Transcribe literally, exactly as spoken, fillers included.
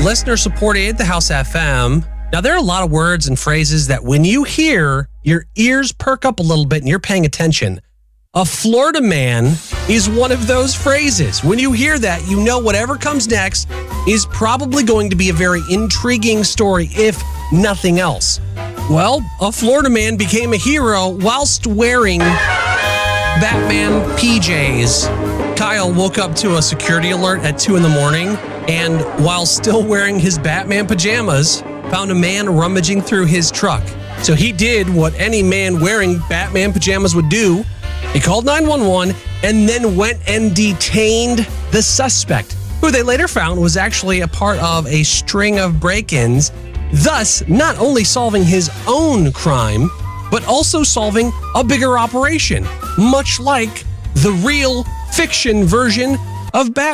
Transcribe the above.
listener-supported The House F M. Now, there are a lot of words and phrases that when you hear, your ears perk up a little bit and you're paying attention. A Florida man is one of those phrases. When you hear that, you know whatever comes next is probably going to be a very intriguing story, if nothing else. Well, a Florida man became a hero whilst wearing Batman P Js. Kyle woke up to a security alert at two in the morning, and while still wearing his Batman pajamas, found a man rummaging through his truck. So he did what any man wearing Batman pajamas would do. He called nine one one and then went and detained the suspect, who they later found was actually a part of a string of break-ins, thus not only solving his own crime, but also solving a bigger operation, much like the real fiction version of Batman.